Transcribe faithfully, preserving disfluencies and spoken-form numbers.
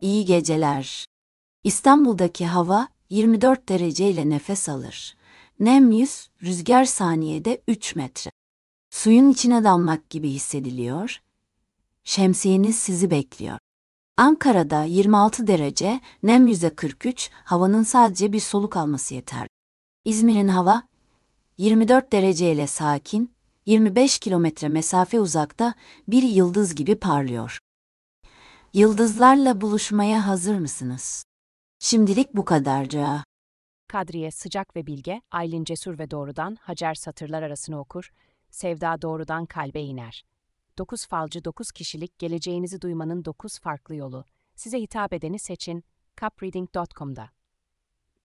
İyi geceler. İstanbul'daki hava yirmi dört derece ile nefes alır. Nem yüz, rüzgar saniyede üç metre. Suyun içine dalmak gibi hissediliyor. Şemsiyeniz sizi bekliyor. Ankara'da yirmi altı derece, nem yüzde kırk üç, havanın sadece bir soluk alması yeter. İzmir'in hava yirmi dört derece ile sakin, yirmi beş kilometre mesafe uzakta bir yıldız gibi parlıyor. Yıldızlarla buluşmaya hazır mısınız? Şimdilik bu kadarca. Kadriye sıcak ve bilge, Aylin cesur ve doğrudan, Hacer satırlar arasını okur, Sevda doğrudan kalbe iner. Dokuz falcı dokuz kişilik geleceğinizi duymanın dokuz farklı yolu. Size hitap edeni seçin, cupreading nokta com'da.